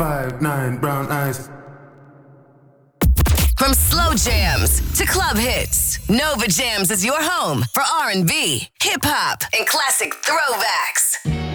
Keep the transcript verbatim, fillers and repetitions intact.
five nine, brown eyes. From slow jams to club hits, Nova Jams is your home for R and B, hip hop, and classic throwbacks.